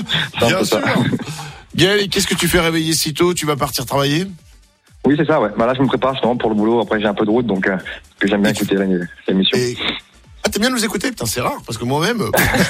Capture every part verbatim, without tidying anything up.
Bien sûr. Gaël, qu'est-ce que tu fais réveiller si tôt? Tu vas partir travailler? Oui, c'est ça, ouais. Bah là, je me prépare justement pour le boulot. Après, j'ai un peu de route, donc euh, que j'aime bien écouter l'émission. Et... Ah, t'aimes bien nous écouter? Putain, c'est rare, parce que moi-même...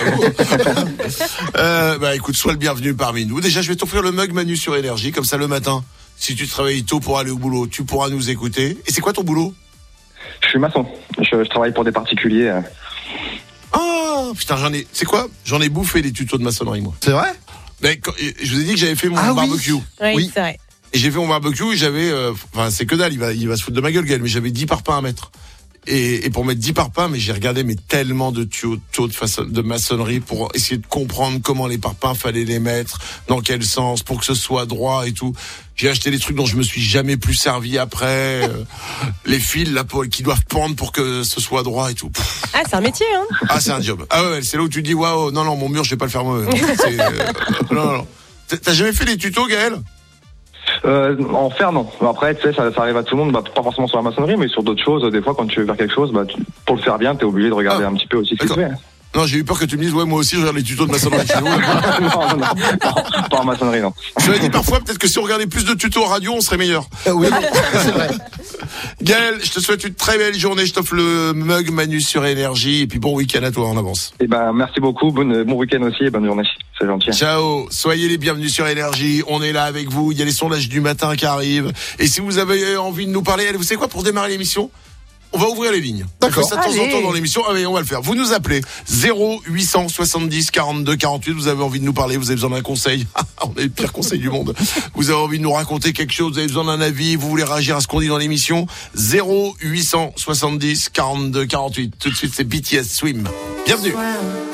euh, bah écoute, sois le bienvenu parmi nous. Déjà, je vais t'offrir le mug Manu sur Énergie, comme ça le matin, si tu travailles tôt pour aller au boulot, tu pourras nous écouter. Et c'est quoi ton boulot? Je suis maçon. Je, je travaille pour des particuliers. Euh. Oh, putain, j'en ai... C'est quoi? J'en ai bouffé des tutos de maçonnerie, moi. C'est vrai? Mais quand... Je vous ai dit que j'avais fait mon ah, barbecue. Oui, oui, oui. C'est vrai. Et j'ai fait mon barbecue et j'avais... Enfin, euh, c'est que dalle, il va, il va se foutre de ma gueule, Gaël, mais j'avais dix parpaings à mettre. Et, et pour mettre dix parpaings, mais j'ai regardé mais tellement de tutos de, façon, de maçonnerie pour essayer de comprendre comment les parpaings fallait les mettre, dans quel sens, pour que ce soit droit et tout. J'ai acheté des trucs dont je me suis jamais plus servi après, euh, les fils là pour, qui doivent pendre pour que ce soit droit et tout. Pff. Ah, c'est un métier, hein. Ah, c'est un job. Ah ouais, c'est là où tu te dis waouh, non non, mon mur je vais pas le faire moi-même. C'est, euh, non non. T'as jamais fait des tutos, Gaël? Euh, en faire, non. Après, tu sais, ça, ça arrive à tout le monde, bah, pas forcément sur la maçonnerie, mais sur d'autres choses. Des fois, quand tu veux faire quelque chose, bah, tu, pour le faire bien, t'es obligé de regarder ah, un petit peu aussi ce que tu fais. Non, j'ai eu peur que tu me dises, ouais, moi aussi, je regarde les tutos de maçonnerie chez nous. non, non, non, non, pas en maçonnerie, non. Je l'ai dit parfois, peut-être que si on regardait plus de tutos radio, on serait meilleur. Euh, oui, c'est vrai. Gaël, je te souhaite une très belle journée. Je t'offre le mug Manu sur Énergie. Et puis bon week-end à toi en avance. Et ben, merci beaucoup. Bon, bon week-end aussi et bonne journée. C'est gentil. Ciao. Soyez les bienvenus sur Énergie. On est là avec vous. Il y a les sondages du matin qui arrivent. Et si vous avez envie de nous parler, allez, vous savez quoi, pour démarrer l'émission? On va ouvrir les lignes. D'accord. On fait ça de temps en temps dans l'émission. Ah mais on va le faire. Vous nous appelez zéro huit cent soixante-dix quarante-deux quarante-huit. Vous avez envie de nous parler, vous avez besoin d'un conseil. On a les pires conseils du monde. Vous avez envie de nous raconter quelque chose, vous avez besoin d'un avis, vous voulez réagir à ce qu'on dit dans l'émission. zéro huit cent soixante-dix quarante-deux quarante-huit. Tout de suite, c'est B T S Swim. Bienvenue.